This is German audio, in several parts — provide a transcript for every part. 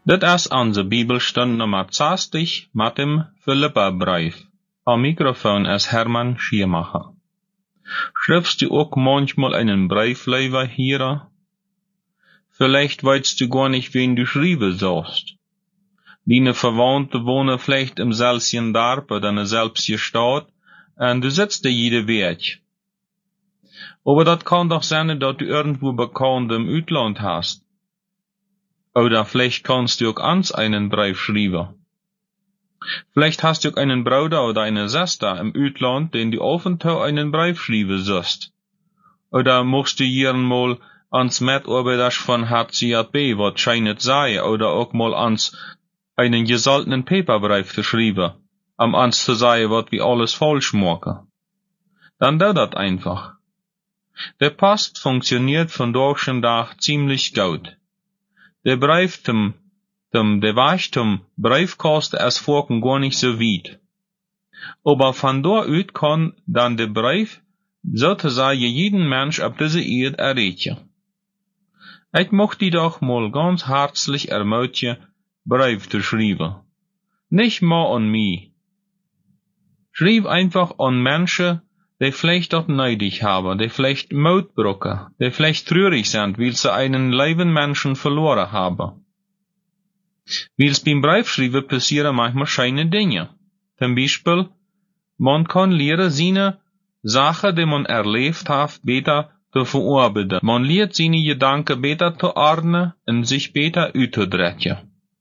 Dit is onze Bibelstund nummer 60 met dem Philipperbrief. Am Mikrofon ist Hermann Schiermacher. Schreibst du auch manchmal einen Briefleiter hier? Vielleicht weißt du gar nicht, wen du schreiben sollst. Deine Verwandte wohnen vielleicht im selben Dorf oder in der selben Stadt und du sitzt da jede Weg. Aber das kann doch sein, dass du irgendwo Bekannte im Ausland hast. Oder vielleicht kannst du auch ans einen Brief schreiben. Vielleicht hast du auch einen Bruder oder eine Schwester im Ausland, den du auf und zu einen Brief schreiben sollst. Oder musst du hier mal ans Mitarbeiter von HCJB, was scheint sei, oder auch mal ans einen gesaltenen Paperbrief zu schreiben, ans zu sagen, was wir alles falsch machen. Dann dauert das einfach. Der Post funktioniert von Tag zu Tag ziemlich gut. Der Brief der Weg zum Briefkasten ist vorhin gar nicht so weit. Aber von dort aus kann dann der Brief sozusagen jeden Mensch auf diese Erde erreichen. Ich möchte doch mal ganz herzlich ermutigen, Brief zu schreiben. Nicht mal an mich. Schreib einfach an Menschen, die vielleicht dort neidig haben, die vielleicht Mut brauchen, die vielleicht traurig sind, weil sie einen lieben Menschen verloren haben. Weil beim Briefschreiben passieren manchmal schöne Dinge. Zum Beispiel, man kann lernen, seine Sachen, die man erlebt hat, besser zu verarbeiten. Man lernt seine Gedanken besser zu ordnen und sich besser auszudrücken.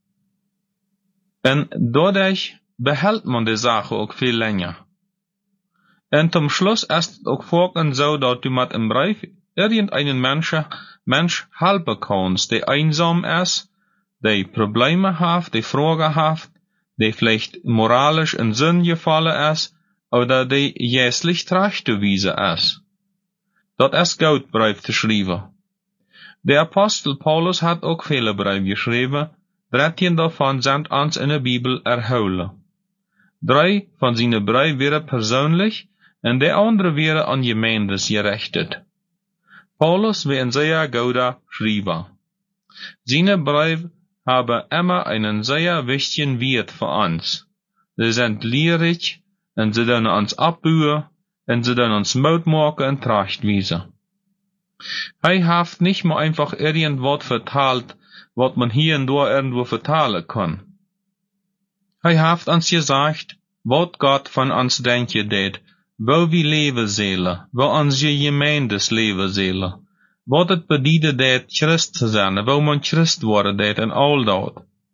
Und dadurch behält man die Sache auch viel länger. Und zum Schluss ist es auch vorhin so, dass du mit einem Brief irgendeinen Mensch helfen kannst, der einsam ist, der Probleme hat, der Fragen hat, der vielleicht moralisch in Sinn gefallen ist, oder der jässlich zurechtgewiesen ist. Das ist gut, Brief zu schreiben. Der Apostel Paulus hat auch viele Briefe geschrieben, 13 davon sind uns in der Bibel erholen. 3 von seinen Briefen wären persönlich, und der andere wäre an Gemeindes gerichtet. Paulus war ein sehr guter Schreiber. Seine Briefe haben immer einen sehr wichtigen Wert für uns. Sie sind lehrreich, und sie können uns abbauen, und sie können uns Mut machen und zurechtweisen. Er hat nicht mehr einfach irgendwas verteilt, was man hier und da irgendwo verteilen kann. Er hat uns gesagt, was Gott von uns denken tät, wo wir leben sollen, wo unsere Gemeindes leben sollen, was es bedeutet tät, Christ zu sein, wo man Christ worden tät und all das.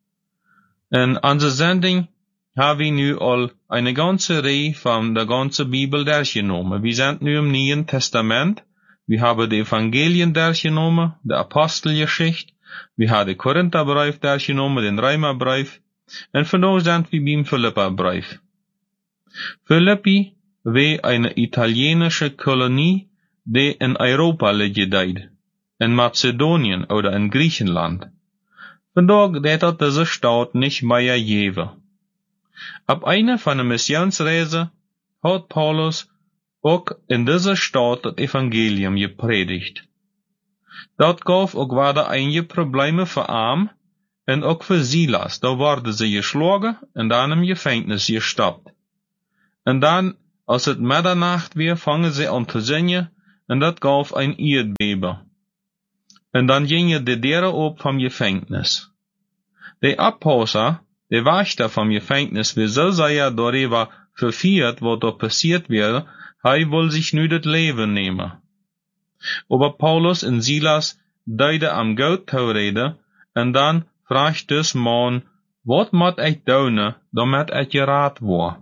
In unserer Sendung haben wir nu all eine ganze Reihe von der ganzen Bibel durchgenommen. Wir sind nu im Neuen Testament, wir haben die Evangelien durchgenommen, die Apostelgeschichte, wir haben den Korintherbrief durchgenommen, den Römerbrief, und vandaag sind wir beim Philipperbrief. Philippi war eine italienische Kolonie, die in Europa liegt, in Mazedonien oder in Griechenland. Vandaag hat diese Stadt nicht mehr geben. Ab einer von der Missionsreise hat Paulus auch in dieser Stadt das Evangelium gepredigt. Dort gab auch wieder einige Probleme für Arm und auch für Silas. Da wurden sie geschlagen und dann im Gefängnis gestoppt. Und dann, als es Mitternacht war, fangen sie an zu singen und das gab ein Erdbeben. Und dann gingen die Türen auf vom Gefängnis. Der Apostel, der Wächter vom Gefängnis, war so sehr darüber verführt, was da passiert wäre, er will sich nur das Leben nehmen. Aber Paulus und Silas deuten am Gott zu reden, und dann fragt das Mann, was muss ich tun, damit ich gerat war?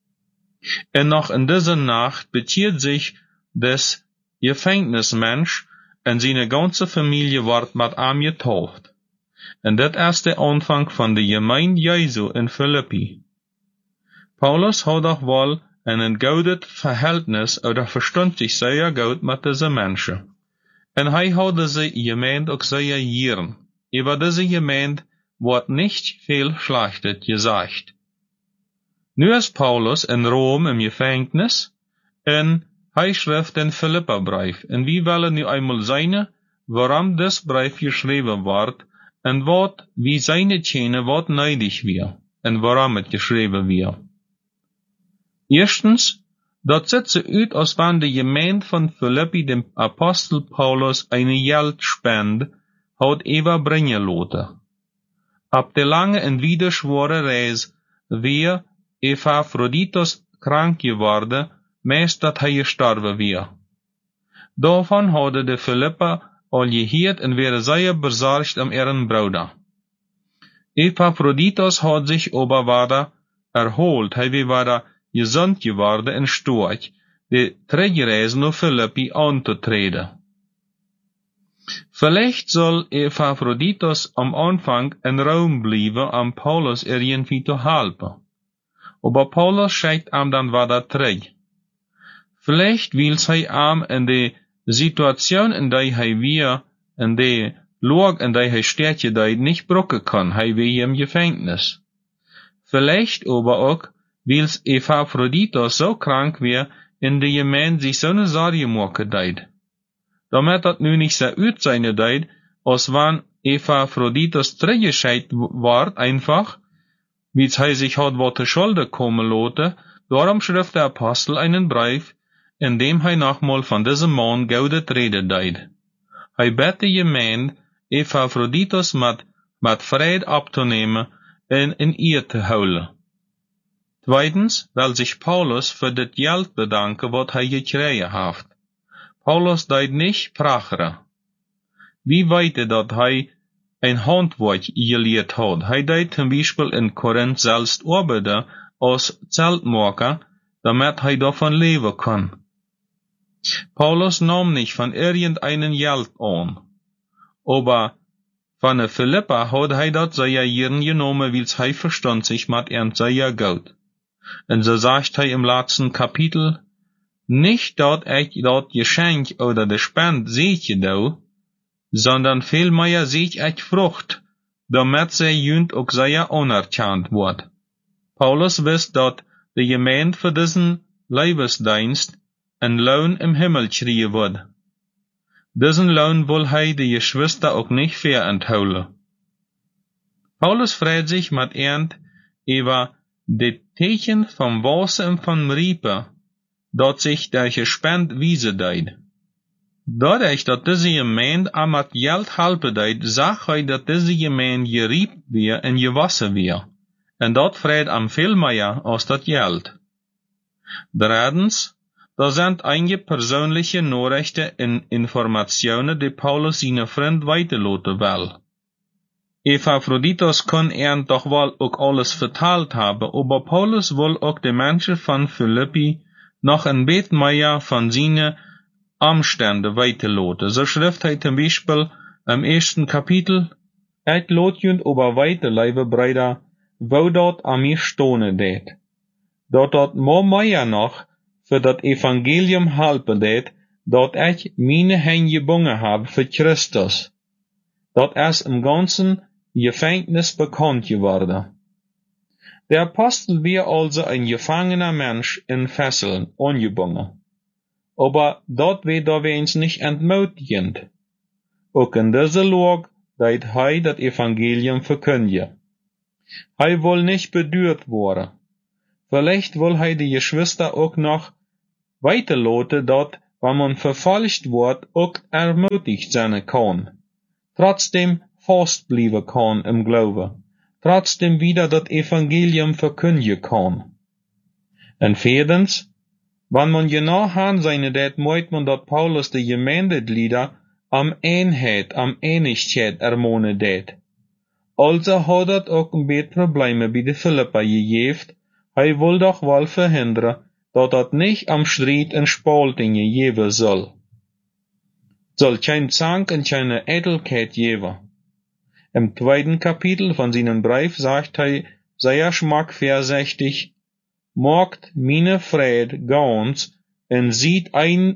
Und noch in dieser Nacht bezieht sich das Gefängnismensch und seine ganze Familie wird mit ihm getauft. Und das ist der Anfang von der Gemeinde Jesu in Philippi. Paulus hat auch wohl ein gutes Verhältnis oder verstand sich sehr gut mit diesen Menschen. Und er hat diese Gemeinde auch sehr gern. Über diese Gemeinde wird nicht viel Schlechtes gesagt. Nu ist Paulus in Rom im Gefängnis und er schreibt den Philipperbrief. Und wir wollen nu einmal sehen, warum das Brief geschrieben wird en wat wie seine tjene wat neidig wir, en waarom het geschreven wir. Erstens, dat zet ze uit als van de gemeente van Philippi dem Apostel Paulus eine Geldspende had Eva brengen laten. Ab de lange en wieder schwere reis weer Epaphroditus krank geworden, meest dat hij gestorven weer. Daarvan hadden de Philippa al gehoord en werden zeer bezorgd om ihren Bruder. Epaphroditus had zich aber wieder erholt, hij weer gezond geworden en storch, de terugreis naar Philippi aan te treden. Vielleicht soll Epaphroditus am Anfang in Rom bleiben, um Paulus irgendwie zu helfen. Aber Paulus schickt ihm dann wieder terug. Vielleicht will hij ihm in de Situation, in der hij weer, in de Lage, in der hij steht, nicht brücken kann, hij weer im Gefängnis. Vielleicht aber auch, weil Epaphroditus so krank wäre, in der Gemeinde sich so eine Sorge machen deid. Damit dat nu nicht so uit seine deid, als wann Epaphroditus zurückgeschickt ward, einfach, wie hij sich hat wat Schulde kommen lassen, darum schrift der Apostel einen Brief, in dem hij nochmal von diesem Mann gaudet rede deid. Hij bet de Gemeinde, Epaphroditus mit Fried abzunehmen en in ihr te houden. Zweitens, weil sich Paulus für das Geld bedanke, wat hij gekregen heeft. Paulus deed nicht pracheren. Wie weet dat hij ein Handwerk geleerd had? Hij deed zum Beispiel in Korinth selbst arbeiten als Zeltmaker, damit hij davon leben kann. Paulus nahm nicht von irgendeinem Geld an, aber von der Philippa hat hij dat sehr gern genommen, weil hij verstand sich mit ihm sehr gut. Und so sagt hij im letzten Kapitel, nicht dat ich dat Geschenk oder de Spend seht je da, sondern vielmehr seht ich Frucht, damit sie jünd auch sehr anerkannt wird. Paulus wist dat de Gemeinde für diesen Leibesdienst ein Lohn im Himmel kriegen wird. Diesen Lohn will hij de Geschwister auch nicht verentholen. Paulus freut sich mit Ernt über de Teken vom Wasser und vom Riepen, dat sich der Gespend wiese deid. Dadurch, dat diese Gemeinde am mit Geld helpen deid, zag hij dat diese Gemeinde geriept weer en gewassen weer. En dat freut am veel meer als dat Geld. Drittens, da sind einige persönliche Nachrichten und Informationen, die Paulus seine Freund weiterlassen will. Epaphroditus kann doch wohl auch alles verteilt haben, aber Paulus will auch die Menschen von Philippi noch ein bisschen mehr von seinen Umständen weiterlassen. So schreibt er zum Beispiel im 1. Kapitel, ich lot jünd aber weiter, liebe Brüder, wo dort an mir stohne det. Dort mehr noch für das Evangelium helpen det, dat ich meine Hände gebungen habe für Christus. Dat ist im ganzen Gefängnis bekannt geworden. Der Apostel war also ein gefangener Mensch in Fesseln, angebunden. Aber dort wird er uns nicht entmutigend. Auch in dieser Lage deed hij das Evangelium verkündigen. Hij will nicht bedürt worden. Vielleicht will hij die Geschwister auch noch weiterlassen, dat, wenn man verfolgt wird, auch ermutigt sein kann. Trotzdem fast bleiben kann im Glauben. Trotzdem wieder das Evangelium verkündigen kann. Und viertens, wenn man genau ansehen det, meint man, dass Paulus die Gemeindeglieder am Einheit, am Einigkeit ermahnen det. Also hat er auch ein bisschen Probleme bei den Philippa gegeben. Hij will doch wohl verhindern, dass das nicht am Streit und Spaltungen geben soll. Soll kein Zank und keine Eitelkeit geben. Im 2. Kapitel von seinem Brief sagt er sehr schmackversüchtig, macht meine Fried ganz und sieht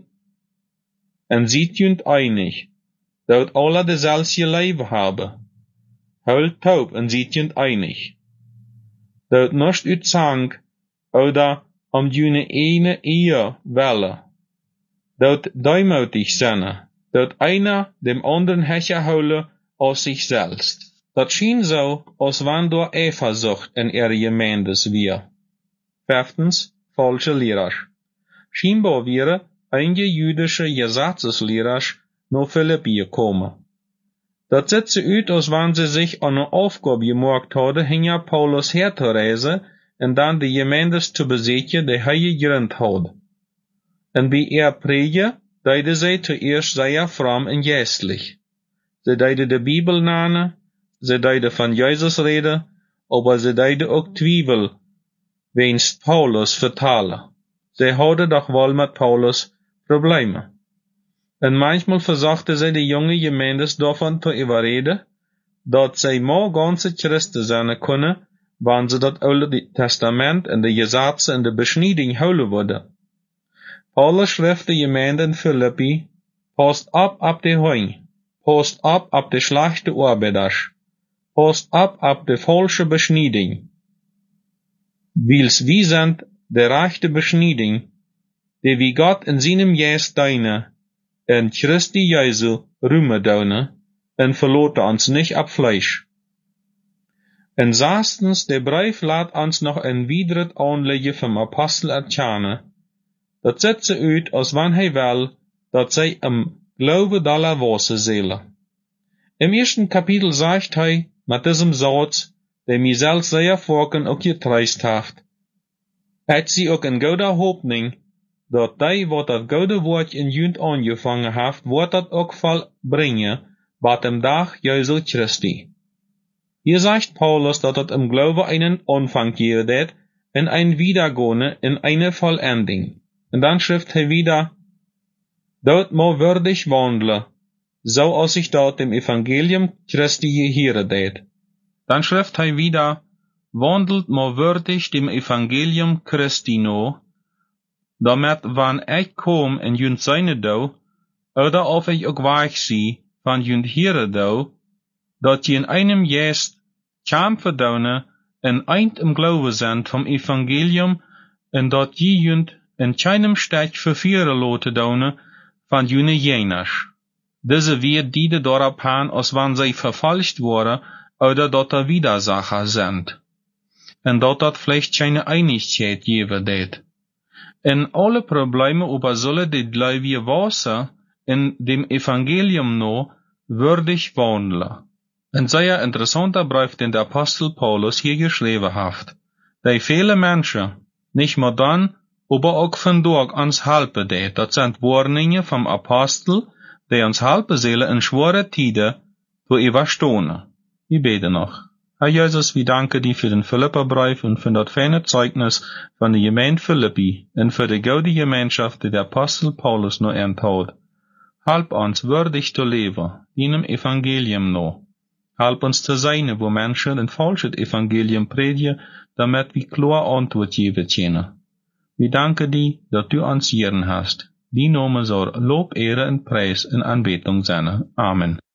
jünd einig, dat alle dezelfde Leben haben. Houdt taub und sieht jünd einig. Dat nicht uit Zank oder jene eine Ehe welle. Dat deumutig zijn. Dat einer dem anderen Hecher houden als sich selbst. Dat schien so, als wann door Eifersucht in ihre Gemeindes wir. 5. Falsche Lehrer. Scheinbar wären einige jüdische Gesetzeslehrer nach Philippi gekommen. Dat sieht so uit, als wann sie sich an eine Aufgabe gemacht hadden, hinter Paulus herzureisen und dann die Gemeindes zu besetzen, die er gegründet hat. Und bei Predigen deiden sie zuerst sehr fromm und geistlich. Sie deiden die Bibel nennen, sie deiden von Jesus reden, aber sie deiden auch Zweifel, wens Paulus vertalen. Sie hadden doch wohl mit Paulus Probleme. Und manchmal versuchten sie die junge Gemeindes davon zu überreden, dass sie mal ganze Christen sein können, wenn sie das Alte Testament und die Gesetze und die Beschneidung holen würden. Paulus schrift die Gemeinde in Philippi, passt ab die Hunger, passt ab die schlechte Arbeiter, passt ab die falsche Beschneidung. Weils wie sind die rechte Beschneidung, die wie Gott in seinem Geist deine, in Christi Jesu Rühme deine, und verlote uns nicht ab Fleisch. Und 6. der Brief lädt uns noch ein weiteres Anliegen vom Apostel erkennen. Dat sieht so uit, als wann hij will, dat zij im Glaube daller Wasser seelen. Im 1. Kapitel sagt hij, mit diesem Satz, der mir selbst sehr vorken auch getreist haft, hat sie auch in guter Hoffnung, dat die, wat dat gute Wort in Jünd angefangen haft, wird dat auch vollbringen, bat dem Tag Jesu Christi. Hier sagt Paulus, dat dat im Glaube einen Anfang geben wird, in ein Wiedergehen, in eine Vollendung. Und dann schrift er wieder, dort mo würdig wandle, so als ich dort dem Evangelium Christi gehöre det. Dann schrift er wieder, wandelt mo würdig dem Evangelium Christi no, damit wann ich komm in jünd seine do, oder auf ich auch weich sie, van jünd here do, dat je in einem Geist kam verdaune, en eind im Glaube sind vom Evangelium, en dat je jünd in keinem Stech vervieren lote daune van jene jeners. Diese wird die dorop han, als wann sie verfalscht worden, oder dat er Widersacher sind. En dat vielleicht keine Einigkeit geben det. In alle Probleme über solle die Gläubige Wasser in dem Evangelium no würdig wandeln. Ein sehr interessanter Brief, den der Apostel Paulus hier geschrieben hat. Die viele Menschen, nicht nur dann, aber auch von dort ans helpen det. Dat sind Warnungen vom Apostel, die uns helpen sollen in schwere Tiden zu überstehen. Wir beten noch. Herr Jesus, wir danken dir für den Philipperbrief und für das feine Zeugnis von der Gemeinde Philippi und für die gute Gemeinschaft, die der Apostel Paulus noch enthat. Help uns würdig zu leben, deinem Evangelium noch. Help uns zu sein, wo Menschen ein falsches Evangelium predigen, damit wir klar Antwort geben können. Wir danken dir, dass du uns Herren hast. Die Name soll Lob, Ehre und Preis in Anbetung sein. Amen.